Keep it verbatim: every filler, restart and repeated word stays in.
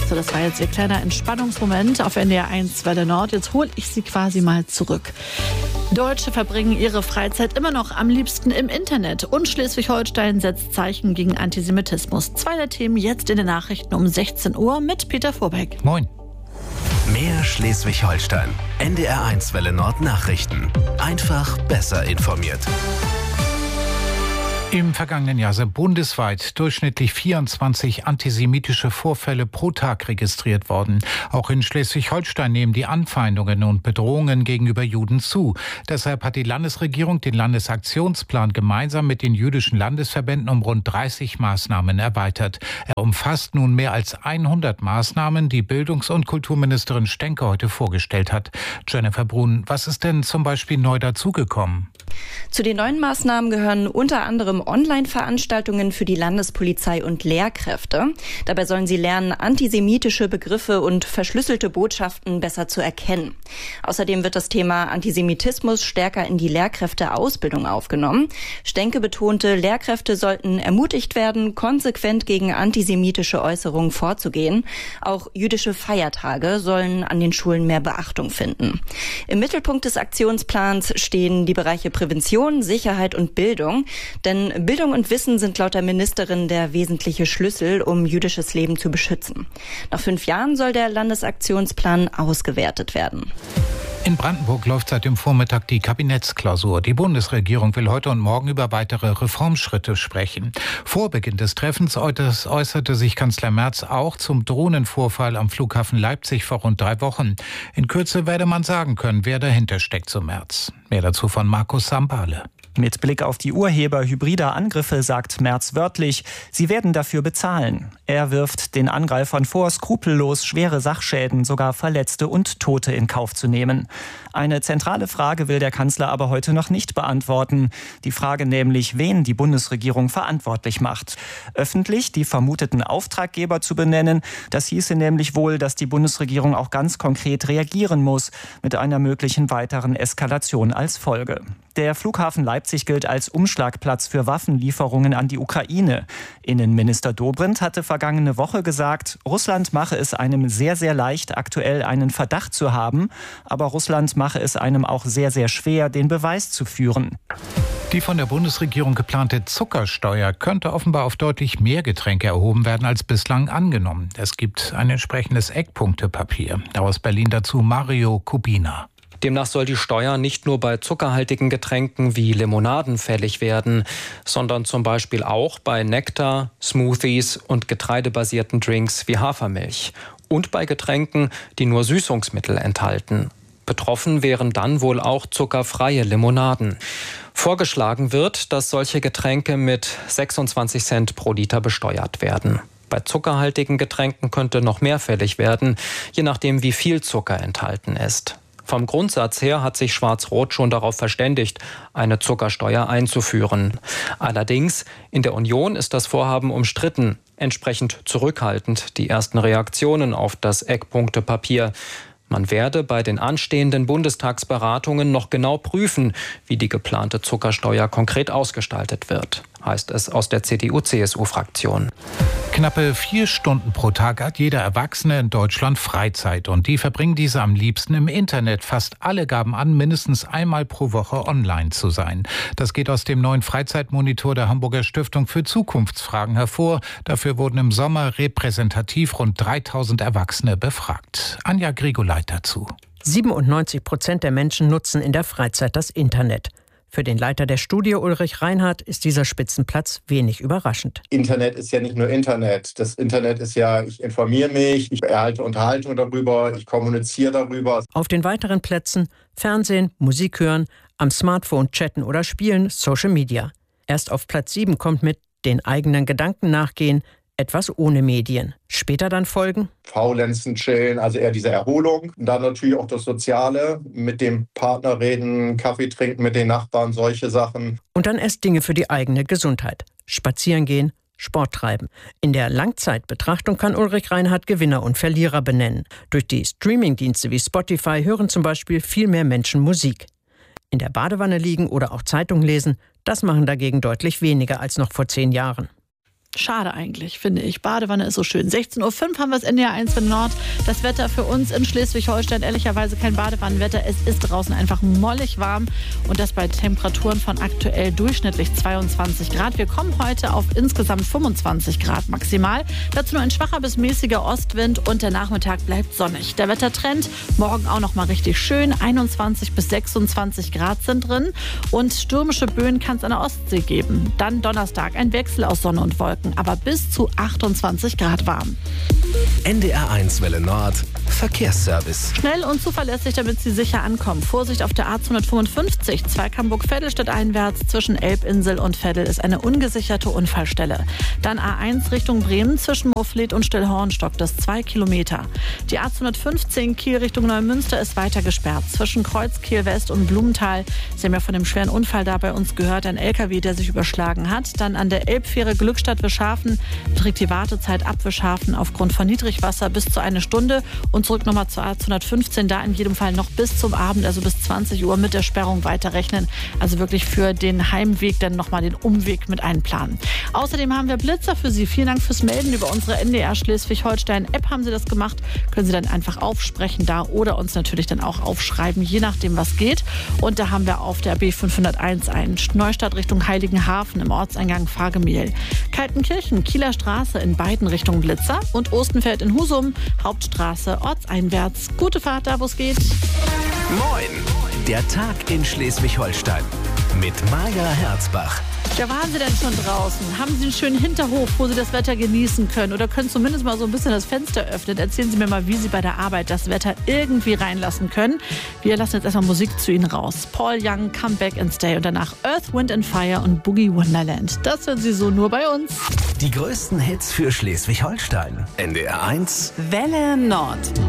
So, das war jetzt Ihr kleiner Entspannungsmoment auf N D R eins Welle Nord. Jetzt hole ich Sie quasi mal zurück. Deutsche verbringen ihre Freizeit immer noch am liebsten im Internet. Und Schleswig-Holstein setzt Zeichen gegen Antisemitismus. Zwei der Themen jetzt in den Nachrichten um sechzehn Uhr mit Peter Vorbeck. Moin. Mehr Schleswig-Holstein. N D R eins Welle Nord Nachrichten. Einfach besser informiert. Im vergangenen Jahr sind bundesweit durchschnittlich vierundzwanzig antisemitische Vorfälle pro Tag registriert worden. Auch in Schleswig-Holstein nehmen die Anfeindungen und Bedrohungen gegenüber Juden zu. Deshalb hat die Landesregierung den Landesaktionsplan gemeinsam mit den jüdischen Landesverbänden um rund dreißig Maßnahmen erweitert. Er umfasst nun mehr als hundert Maßnahmen, die Bildungs- und Kulturministerin Stenke heute vorgestellt hat. Jennifer Brun, was ist denn zum Beispiel neu dazugekommen? Zu den neuen Maßnahmen gehören unter anderem Online-Veranstaltungen für die Landespolizei und Lehrkräfte. Dabei sollen sie lernen, antisemitische Begriffe und verschlüsselte Botschaften besser zu erkennen. Außerdem wird das Thema Antisemitismus stärker in die Lehrkräfteausbildung aufgenommen. Stenke betonte, Lehrkräfte sollten ermutigt werden, konsequent gegen antisemitische Äußerungen vorzugehen. Auch jüdische Feiertage sollen an den Schulen mehr Beachtung finden. Im Mittelpunkt des Aktionsplans stehen die Bereiche Prävention, Sicherheit und Bildung. Denn Bildung und Wissen sind laut der Ministerin der wesentliche Schlüssel, um jüdisches Leben zu beschützen. Nach fünf Jahren soll der Landesaktionsplan ausgewertet werden. In Brandenburg läuft seit dem Vormittag die Kabinettsklausur. Die Bundesregierung will heute und morgen über weitere Reformschritte sprechen. Vor Beginn des Treffens äußerte sich Kanzler Merz auch zum Drohnenvorfall am Flughafen Leipzig vor rund drei Wochen. In Kürze werde man sagen können, wer dahinter steckt, so Merz. Mehr dazu von Markus Sambale. Mit Blick auf die Urheber hybrider Angriffe sagt Merz wörtlich, sie werden dafür bezahlen. Er wirft den Angreifern vor, skrupellos schwere Sachschäden, sogar Verletzte und Tote in Kauf zu nehmen. Eine zentrale Frage will der Kanzler aber heute noch nicht beantworten. Die Frage nämlich, wen die Bundesregierung verantwortlich macht. Öffentlich die vermuteten Auftraggeber zu benennen, das hieße nämlich wohl, dass die Bundesregierung auch ganz konkret reagieren muss, mit einer möglichen weiteren Eskalation als Folge. Der Flughafen Leipzig gilt als Umschlagplatz für Waffenlieferungen an die Ukraine. Innenminister Dobrindt hatte vergangene Woche gesagt, Russland mache es einem sehr, sehr leicht, aktuell einen Verdacht zu haben, aber Russland mache es einem auch sehr, sehr schwer, den Beweis zu führen. Die von der Bundesregierung geplante Zuckersteuer könnte offenbar auf deutlich mehr Getränke erhoben werden als bislang angenommen. Es gibt ein entsprechendes Eckpunktepapier. Aus Berlin dazu Mario Kubina. Demnach soll die Steuer nicht nur bei zuckerhaltigen Getränken wie Limonaden fällig werden, sondern zum Beispiel auch bei Nektar, Smoothies und getreidebasierten Drinks wie Hafermilch. Und bei Getränken, die nur Süßungsmittel enthalten. Betroffen wären dann wohl auch zuckerfreie Limonaden. Vorgeschlagen wird, dass solche Getränke mit sechsundzwanzig Cent pro Liter besteuert werden. Bei zuckerhaltigen Getränken könnte noch mehr fällig werden, je nachdem, wie viel Zucker enthalten ist. Vom Grundsatz her hat sich Schwarz-Rot schon darauf verständigt, eine Zuckersteuer einzuführen. Allerdings, in der Union ist das Vorhaben umstritten, entsprechend zurückhaltend die ersten Reaktionen auf das Eckpunktepapier. Man werde bei den anstehenden Bundestagsberatungen noch genau prüfen, wie die geplante Zuckersteuer konkret ausgestaltet wird, heißt es aus der C D U C S U-Fraktion. Knappe vier Stunden pro Tag hat jeder Erwachsene in Deutschland Freizeit und die verbringen diese am liebsten im Internet. Fast alle gaben an, mindestens einmal pro Woche online zu sein. Das geht aus dem neuen Freizeitmonitor der Hamburger Stiftung für Zukunftsfragen hervor. Dafür wurden im Sommer repräsentativ rund dreitausend Erwachsene befragt. Anja Grigoleit dazu. siebenundneunzig Prozent der Menschen nutzen in der Freizeit das Internet. Für den Leiter der Studie Ulrich Reinhardt ist dieser Spitzenplatz wenig überraschend. Internet ist ja nicht nur Internet. Das Internet ist ja, ich informiere mich, ich erhalte Unterhaltung darüber, ich kommuniziere darüber. Auf den weiteren Plätzen Fernsehen, Musik hören, am Smartphone chatten oder spielen, Social Media. Erst auf Platz sieben kommt mit den eigenen Gedanken nachgehen, etwas ohne Medien. Später dann folgen Faulenzen, chillen, also eher diese Erholung. Und dann natürlich auch das Soziale, mit dem Partner reden, Kaffee trinken mit den Nachbarn, solche Sachen. Und dann erst Dinge für die eigene Gesundheit. Spazieren gehen, Sport treiben. In der Langzeitbetrachtung kann Ulrich Reinhardt Gewinner und Verlierer benennen. Durch die Streamingdienste wie Spotify hören zum Beispiel viel mehr Menschen Musik. In der Badewanne liegen oder auch Zeitung lesen, das machen dagegen deutlich weniger als noch vor zehn Jahren. Schade eigentlich, finde ich. Badewanne ist so schön. sechzehn Uhr fünf haben wir es N D R eins Welle Nord. Das Wetter für uns in Schleswig-Holstein, ehrlicherweise kein Badewannenwetter. Es ist draußen einfach mollig warm und das bei Temperaturen von aktuell durchschnittlich zweiundzwanzig Grad. Wir kommen heute auf insgesamt fünfundzwanzig Grad maximal. Dazu nur ein schwacher bis mäßiger Ostwind und der Nachmittag bleibt sonnig. Der Wettertrend morgen auch noch mal richtig schön. einundzwanzig bis sechsundzwanzig Grad sind drin und stürmische Böen kann es an der Ostsee geben. Dann Donnerstag ein Wechsel aus Sonne und Wolken, aber bis zu achtundzwanzig Grad warm. N D R eins Welle Nord Verkehrsservice. Schnell und zuverlässig, damit Sie sicher ankommen. Vorsicht auf der A zweihundertfünfundfünfzig, Zweighamburg-Vettelstedt einwärts zwischen Elbinsel und Veddel ist eine ungesicherte Unfallstelle. Dann A eins Richtung Bremen zwischen Moorfleet und Stillhorn stockt es zwei Kilometer. Die A zweihundertfünfzehn Kiel Richtung Neumünster ist weiter gesperrt. Zwischen Kreuzkiel West und Blumenthal. Sie haben ja von dem schweren Unfall da bei uns gehört. Ein L K W, der sich überschlagen hat. Dann an der Elbfähre Glückstadt-Wischhafen beträgt die Wartezeit ab Wischhafen aufgrund von Niedrigwasser bis zu eine Stunde. Und zurück nochmal zur A zweihundertfünfzehn, da in jedem Fall noch bis zum Abend, also bis zwanzig Uhr mit der Sperrung weiterrechnen. Also wirklich für den Heimweg dann nochmal den Umweg mit einplanen. Außerdem haben wir Blitzer für Sie. Vielen Dank fürs Melden über unsere N D R Schleswig-Holstein-App haben Sie das gemacht. Können Sie dann einfach aufsprechen da oder uns natürlich dann auch aufschreiben, je nachdem was geht. Und da haben wir auf der B fünfhunderteins einen Neustadt Richtung Heiligenhafen im Ortseingang Fahrgemehl. Kaltenkirchen, Kieler Straße in beiden Richtungen Blitzer und Ostenfeld in Husum, Hauptstraße ortseinwärts. Gute Fahrt da, wo es geht. Moin! Der Tag in Schleswig-Holstein mit Maja Herzbach. Ja, waren Sie denn schon draußen? Haben Sie einen schönen Hinterhof, wo Sie das Wetter genießen können? Oder können zumindest mal so ein bisschen das Fenster öffnen? Erzählen Sie mir mal, wie Sie bei der Arbeit das Wetter irgendwie reinlassen können. Wir lassen jetzt erstmal Musik zu Ihnen raus. Paul Young, Come Back and Stay und danach Earth, Wind and Fire und Boogie Wonderland. Das hören Sie so nur bei uns. Die größten Hits für Schleswig-Holstein. N D R eins Welle Nord.